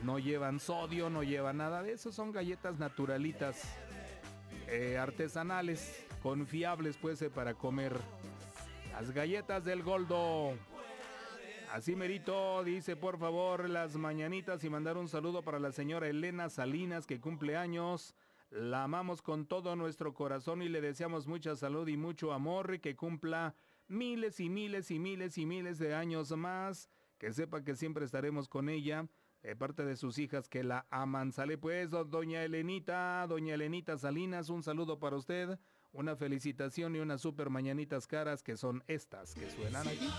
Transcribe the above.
No llevan sodio, no llevan nada de eso. Son galletas naturalitas, artesanales, confiables pues para comer. Las galletas del Goldo. Así merito, dice por favor las mañanitas y mandar un saludo para la señora Elena Salinas que cumple años. La amamos con todo nuestro corazón y le deseamos mucha salud y mucho amor y que cumpla miles y miles y miles y miles de años más. Que sepa que siempre estaremos con ella, de parte de sus hijas que la aman. Sale pues, doña Elenita Salinas, un saludo para usted, una felicitación y unas super mañanitas caras que son estas que suenan aquí.